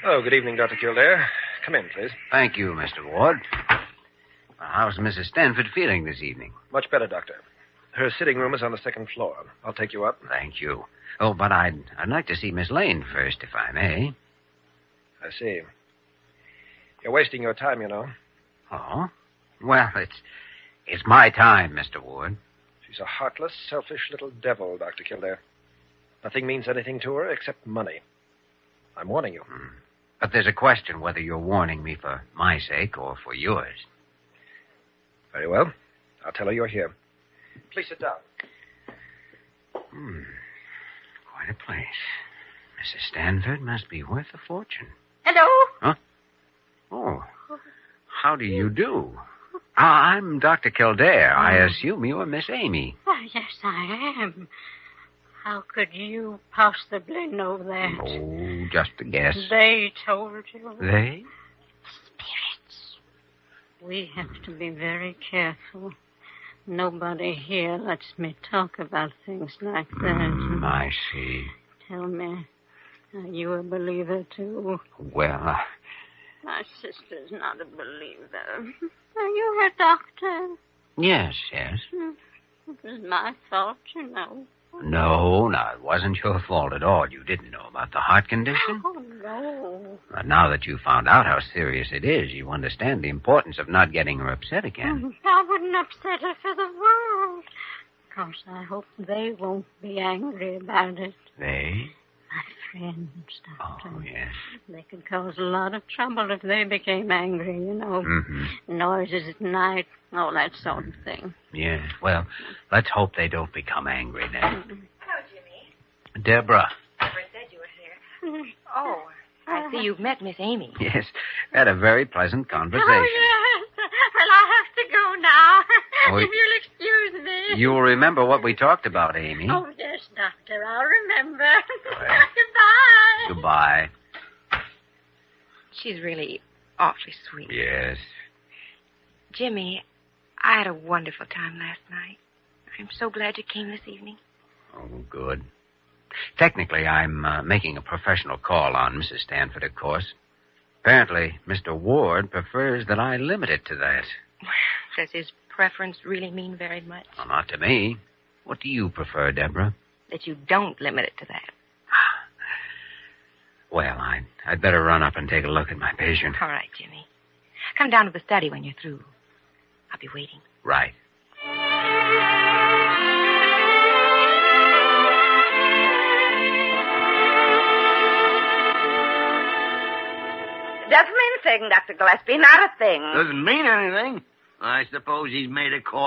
Oh, good evening, Dr. Kildare. Come in, please. Thank you, Mr. Ward. How's Mrs. Stanford feeling this evening? Much better, Doctor. Her sitting room is on the second floor. I'll take you up. Thank you. Oh, but I'd like to see Miss Lane first, if I may. I see. You're wasting your time, you know. Oh? Well, it's my time, Mr. Ward. She's a heartless, selfish little devil, Dr. Kildare. Nothing means anything to her except money. I'm warning you. But there's a question whether you're warning me for my sake or for yours. Very well. I'll tell her you're here. Please sit down. Quite a place. Mrs. Stanford must be worth a fortune. Hello? Huh? Oh. How do you do? I'm Dr. Kildare. I assume you are Miss Amy. Oh, yes, I am. How could you possibly know that? Oh, just a guess. They told you. They? Spirits. We have to be very careful. Nobody here lets me talk about things like that. I see. Tell me, are you a believer, too? Well, My sister's not a believer. Are you her doctor? yes. It was my fault, you know. No, it wasn't your fault at all. You didn't know about the heart condition. Oh, no. But now that you found out how serious it is, you understand the importance of not getting her upset again. I wouldn't upset her for the world. Of course, I hope they won't be angry about it. They? My friends, Doctor. Oh, yes. They could cause a lot of trouble if they became angry, you know. Mm-hmm. Noises at night, all that sort of thing. Yes. Well, let's hope they don't become angry then. Hello, Jimmy. Deborah. Deborah said you were here. Oh, I see you've met Miss Amy. Yes. Had a very pleasant conversation. Oh, yes. Well, I have to go now. Oh, If you'll excuse me. You'll remember what we talked about, Amy. Oh, yes, Doctor, I'll remember. Well. Goodbye. Goodbye. She's really awfully sweet. Yes. Jimmy, I had a wonderful time last night. I'm so glad you came this evening. Oh, good. Technically, I'm making a professional call on Mrs. Stanford, of course. Apparently, Mr. Ward prefers that I limit it to that. Does his preference really mean very much? Well, not to me. What do you prefer, Deborah? That you don't limit it to that. Well, I'd better run up and take a look at my patient. All right, Jimmy. Come down to the study when you're through. I'll be waiting. Right. Doesn't mean a thing, Dr. Gillespie, not a thing. Doesn't mean anything. I suppose he's made a call.